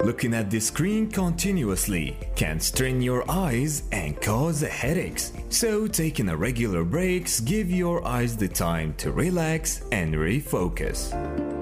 Looking at the screen continuously can strain your eyes and cause headaches. So taking a regular breaks give your eyes the time to relax and refocus.